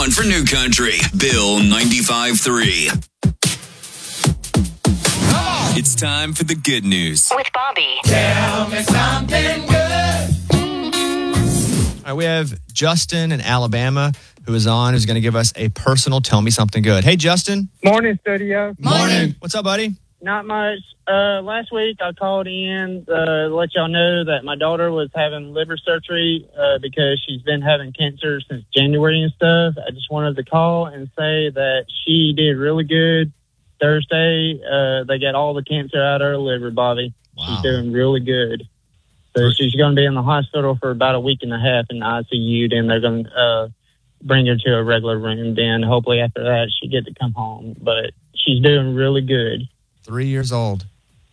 one for New Country. Bill 95.3. It's time for the good news. With Bobby. Tell me something good. All right, we have Justin in Alabama who is on, who's going to give us a personal Tell Me Something Good. Hey, Justin. Morning, studio. Morning. What's up, buddy? Not much. Last week I called in to let y'all know that my daughter was having liver surgery because she's been having cancer since January and stuff. I just wanted to call and say that she did really good. Thursday, they got all the cancer out of her liver, Bobby. Wow. She's doing really good. So she's going to be in the hospital for about a week and a half in the ICU. Then they're going to bring her to a regular room. Then hopefully after that she get to come home. But she's doing really good. 3 years old.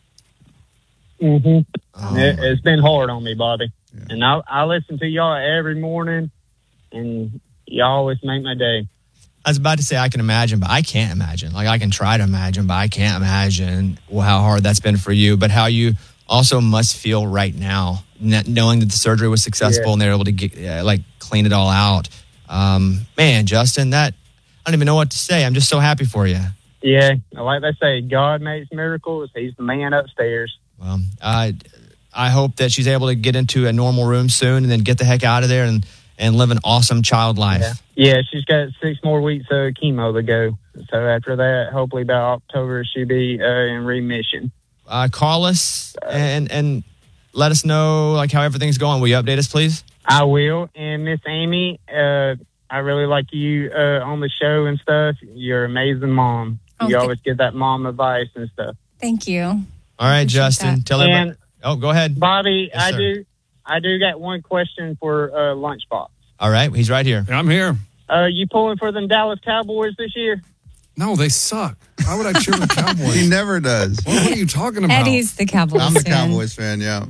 Mm-hmm. Oh, It's been hard on me, Bobby. Yeah. And I listen to y'all every morning, and y'all always make my day. I was about to say I can imagine, but I can't imagine. Like, I can try to imagine, but I can't imagine how hard that's been for you, but how you also must feel right now, knowing that the surgery was successful and they're able to get, clean it all out. Man, Justin, I don't even know what to say. I'm just so happy for you. Yeah, like they say, God makes miracles. He's the man upstairs. Well, I hope that she's able to get into a normal room soon and then get the heck out of there and live an awesome child life. Yeah, she's got 6 more weeks of chemo to go. So after that, hopefully by October, she'll be in remission. Call us and let us know how everything's going. Will you update us, please? I will. And Miss Amy, I really like you on the show and stuff. You're an amazing mom. You always give that mom advice and stuff. Thank you. All right, Justin. That. Tell everybody. Oh, go ahead. Bobby, Yes, I do got one question for Lunchbox. All right, he's right here. I'm here. You pulling for them Dallas Cowboys this year? No, they suck. Why would I cheer for the Cowboys? He never does. What are you talking about? Eddie's the Cowboys I'm a fan. Cowboys fan, yeah.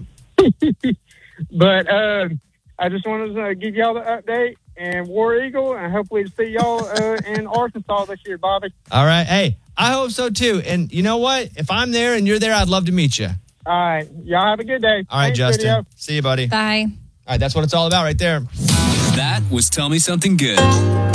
But I just wanted to give y'all the update and War Eagle, and hopefully see y'all in Arkansas this year, Bobby. All right. Hey, I hope so too. And you know what? If I'm there and you're there, I'd love to meet you. All right. Y'all have a good day. All right, Thanks, Justin. video. See you, buddy. Bye. All right, that's what it's all about right there. That was Tell Me Something Good.